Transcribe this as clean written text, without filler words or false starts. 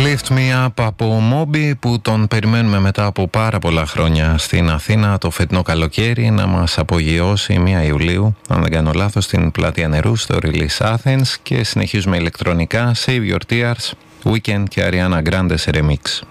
Lift Me Up από Moby, που τον περιμένουμε μετά από πάρα πολλά χρόνια στην Αθήνα το φετινό καλοκαίρι να μας απογειώσει 1 Ιουλίου, αν δεν κάνω λάθος, στην Πλατεία Νερού στο Release Athens, και συνεχίζουμε ηλεκτρονικά. Save Your Tears, Weekend και Ariana Grande σε remix.